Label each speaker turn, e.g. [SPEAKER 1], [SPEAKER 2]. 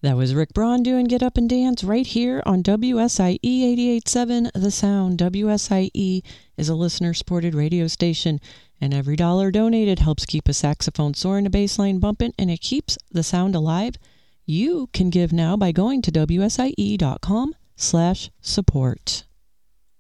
[SPEAKER 1] That was Rick Braun doing Get Up and Dance right here on WSIE 88.7 The Sound. WSIE is a listener-supported radio station, and every dollar donated helps keep a saxophone soaring, a bass line bumping, and it keeps the sound alive. You can give now by going to WSIE.com/support.